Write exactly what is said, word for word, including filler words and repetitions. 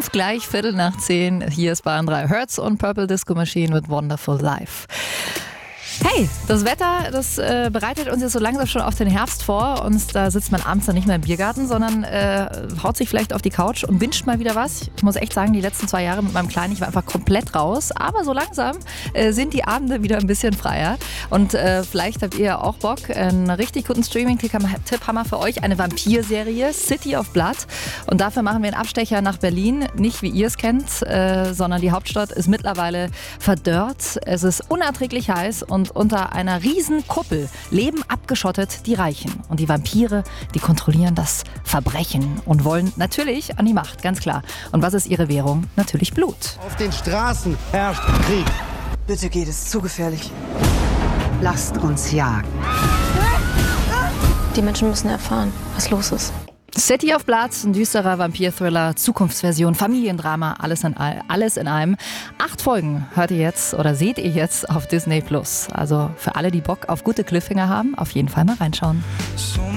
fünf gleich, Viertel nach zehn. Hier ist Bayern drei Hertz und Purple Disco Machine mit Wonderful Life. Hey, das Wetter, das äh, bereitet uns jetzt so langsam schon auf den Herbst vor. Und da sitzt man abends dann nicht mehr im Biergarten, sondern äh, haut sich vielleicht auf die Couch und wünscht mal wieder was. Ich muss echt sagen, die letzten zwei Jahre mit meinem Kleinen, ich war einfach komplett raus. Aber so langsam äh, sind die Abende wieder ein bisschen freier. Und äh, vielleicht habt ihr ja auch Bock. Einen richtig guten Streaming-Tipp haben wir für euch. Eine Vampir-Serie, City of Blood. Und dafür machen wir einen Abstecher nach Berlin. Nicht wie ihr es kennt, äh, sondern die Hauptstadt ist mittlerweile verdörrt. Es ist unerträglich heiß und unter einer riesen Kuppel leben abgeschottet die Reichen. Und die Vampire, die kontrollieren das Verbrechen und wollen natürlich an die Macht, ganz klar. Und was ist ihre Währung? Natürlich Blut. Auf den Straßen herrscht Krieg. Bitte geht es zu gefährlich. Lasst uns jagen. Die Menschen müssen erfahren, was los ist. City of Blood, ein düsterer Vampir-Thriller, Zukunftsversion, Familiendrama, alles in, all, alles in einem. Acht Folgen hört ihr jetzt oder seht ihr jetzt auf Disney Plus. Also für alle, die Bock auf gute Cliffhanger haben, auf jeden Fall mal reinschauen.